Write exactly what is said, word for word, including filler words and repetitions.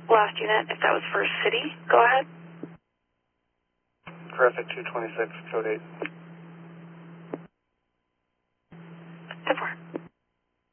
Last unit, if that was for city, go ahead. Traffic two twenty-six, code eight.